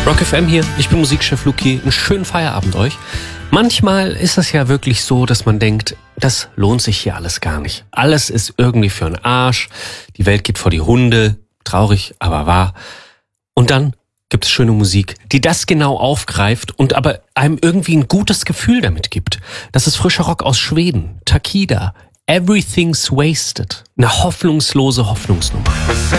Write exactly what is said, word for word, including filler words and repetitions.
Rock F M hier, ich bin Musikchef Luki, einen schönen Feierabend euch. Manchmal ist es ja wirklich so, dass man denkt, das lohnt sich hier alles gar nicht. Alles ist irgendwie für den Arsch, die Welt geht vor die Hunde, traurig, aber wahr. Und dann gibt es schöne Musik, die das genau aufgreift und aber einem irgendwie ein gutes Gefühl damit gibt. Das ist frischer Rock aus Schweden, Takida, Everything's Wasted, eine hoffnungslose Hoffnungsnummer.